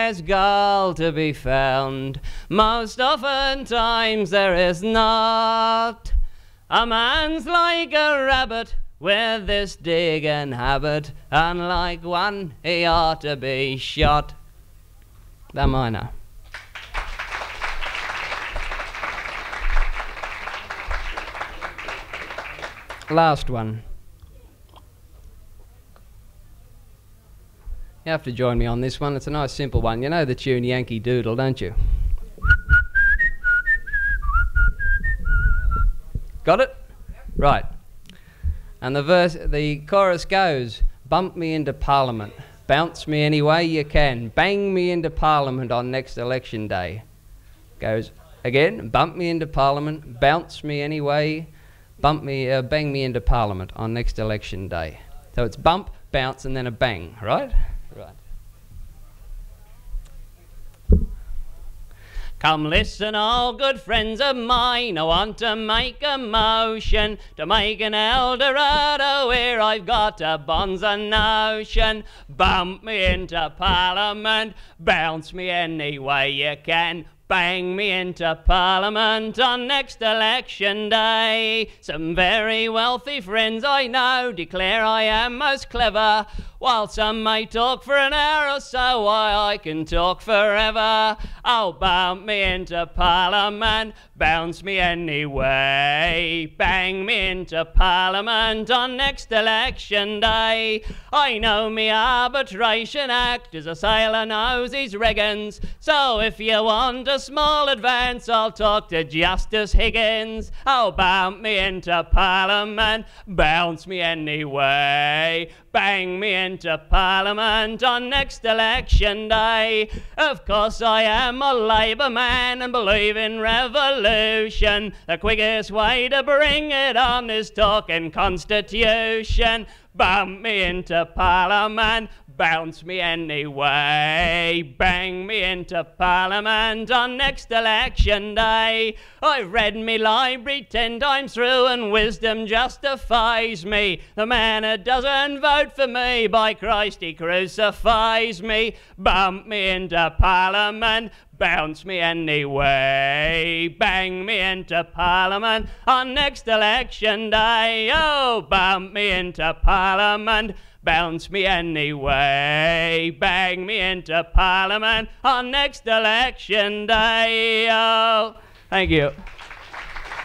There's gold to be found, most oftentimes there is not. A man's like a rabbit with this digging habit, and like one he ought to be shot. The minor. Last one. You have to join me on this one. It's a nice simple one. You know the tune Yankee Doodle, don't you? Got it? Right. And the chorus goes, bump me into Parliament, bounce me any way you can, bang me into Parliament on next election day. Goes again, bump me into Parliament, bounce me any way, bang me into Parliament on next election day. So it's bump, bounce, and then a bang, right? Right. Come listen, all good friends of mine, I want to make a motion to make an Eldorado where I've got a bonza notion. Bump me into Parliament, bounce me any way you can, bang me into Parliament on next election day. Some very wealthy friends I know declare I am most clever, while some may talk for an hour or so, why I can talk forever. Oh, bump me into Parliament, bounce me anyway, bang me into Parliament on next election day. I know me Arbitration Act as a sailor knows his riggins, so if you want a small advance, I'll talk to Justice Higgins. Oh, bump me into Parliament, bounce me anyway, bang me into Parliament on next election day. Of course I am a Labour man and believe in revolution. The quickest way to bring it on is talking constitution. Bump me into Parliament, bounce me anyway, bang me into Parliament on next election day. I've read me library 10 times through and wisdom justifies me. The man who doesn't vote for me, by Christ he crucifies me. Bump me into Parliament, bounce me anyway, bang me into Parliament on next election day. Oh, bump me into Parliament, bounce me anyway, bang me into Parliament on next election day. Oh, thank you.